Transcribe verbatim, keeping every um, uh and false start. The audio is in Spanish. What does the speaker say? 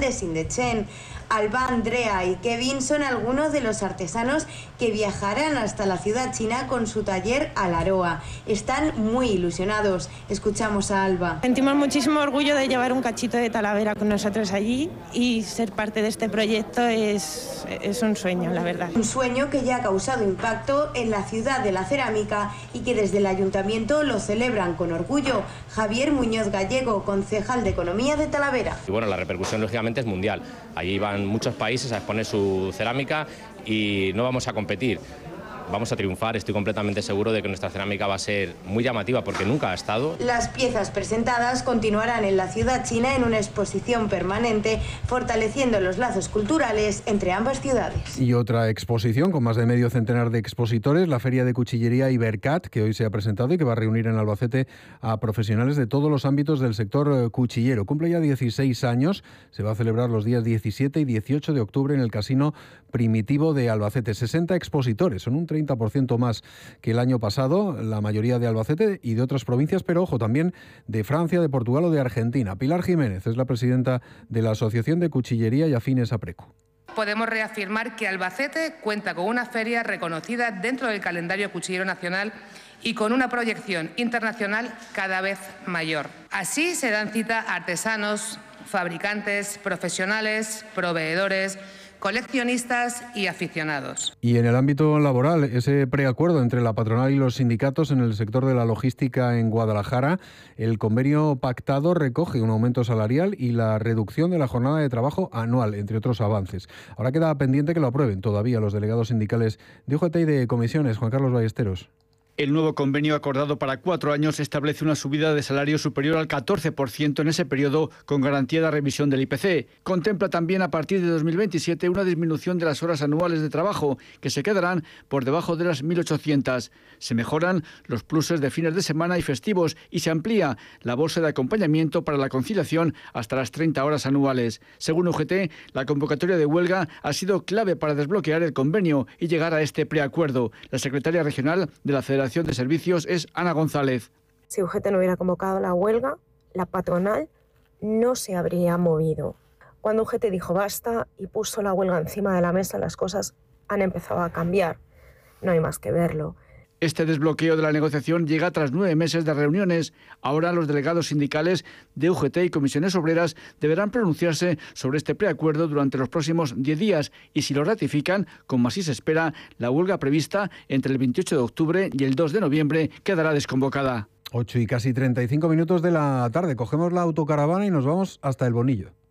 de Sindechén. Alba, Andrea y Kevin son algunos de los artesanos que viajarán hasta la ciudad china con su taller Alaroa. Están muy ilusionados. Escuchamos a Alba. Sentimos muchísimo orgullo de llevar un cachito de Talavera con nosotros allí, y ser parte de este proyecto es, es un sueño, la verdad. Un sueño que ya ha causado impacto en la ciudad de la cerámica y que desde el ayuntamiento lo celebran con orgullo. Javier Muñoz Gallego, concejal de Economía de Talavera. Y bueno, la repercusión lógicamente es mundial. Allí van muchos países a exponer su cerámica y no vamos a competir. Vamos a triunfar, estoy completamente seguro de que nuestra cerámica va a ser muy llamativa porque nunca ha estado. Las piezas presentadas continuarán en la ciudad china en una exposición permanente, fortaleciendo los lazos culturales entre ambas ciudades. Y otra exposición con más de medio centenar de expositores, la Feria de Cuchillería Ibercat, que hoy se ha presentado y que va a reunir en Albacete a profesionales de todos los ámbitos del sector cuchillero. Cumple ya dieciséis años, se va a celebrar los días diecisiete y dieciocho de octubre en el Casino Primitivo de Albacete. sesenta expositores, son un treinta por ciento más que el año pasado, la mayoría de Albacete y de otras provincias, pero ojo, también de Francia, de Portugal o de Argentina. Pilar Jiménez es la presidenta de la Asociación de Cuchillería y Afines Apreco. Podemos reafirmar que Albacete cuenta con una feria reconocida dentro del calendario cuchillero nacional y con una proyección internacional cada vez mayor. Así se dan cita artesanos, fabricantes, profesionales, proveedores, coleccionistas y aficionados. Y en el ámbito laboral, ese preacuerdo entre la patronal y los sindicatos en el sector de la logística en Guadalajara, el convenio pactado recoge un aumento salarial y la reducción de la jornada de trabajo anual, entre otros avances. Ahora queda pendiente que lo aprueben todavía los delegados sindicales de U G T y de comisiones. Juan Carlos Ballesteros. El nuevo convenio acordado para cuatro años establece una subida de salario superior al catorce por ciento en ese periodo con garantía de revisión del I P C. Contempla también a partir de dos mil veintisiete una disminución de las horas anuales de trabajo que se quedarán por debajo de las mil ochocientas. Se mejoran los pluses de fines de semana y festivos y se amplía la bolsa de acompañamiento para la conciliación hasta las treinta horas anuales. Según U G T, la convocatoria de huelga ha sido clave para desbloquear el convenio y llegar a este preacuerdo. La secretaria regional de la Federación de Servicios es Ana González. Si U G T no hubiera convocado la huelga, la patronal no se habría movido. Cuando U G T dijo basta y puso la huelga encima de la mesa, las cosas han empezado a cambiar. No hay más que verlo. Este desbloqueo de la negociación llega tras nueve meses de reuniones. Ahora los delegados sindicales de U G T y comisiones obreras deberán pronunciarse sobre este preacuerdo durante los próximos diez días y si lo ratifican, como así se espera, la huelga prevista entre el veintiocho de octubre y el dos de noviembre quedará desconvocada. ocho y casi treinta y cinco minutos de la tarde. Cogemos la autocaravana y nos vamos hasta El Bonillo.